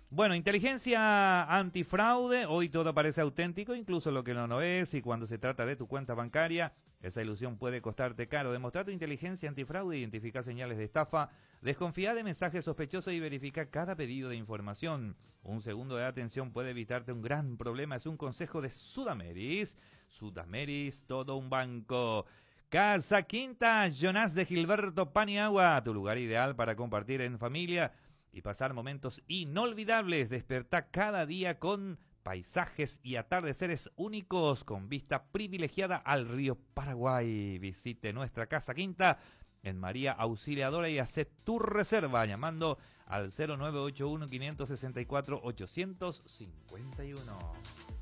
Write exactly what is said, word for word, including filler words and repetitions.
Bueno, inteligencia antifraude, hoy todo parece auténtico, incluso lo que no lo es, y cuando se trata de tu cuenta bancaria, esa ilusión puede costarte caro. Demostrar tu inteligencia antifraude, identificar señales de estafa, desconfía de mensajes sospechosos y verifica cada pedido de información. Un segundo de atención puede evitarte un gran problema, es un consejo de Sudameris. Sudameris, todo un banco. Casa Quinta, Jonás de Gilberto Paniagua, tu lugar ideal para compartir en familia y pasar momentos inolvidables. Despertá cada día con paisajes y atardeceres únicos con vista privilegiada al río Paraguay. Visite nuestra Casa Quinta en María Auxiliadora y hace tu reserva llamando al cero nueve ocho uno, cinco seis cuatro, ocho cinco uno.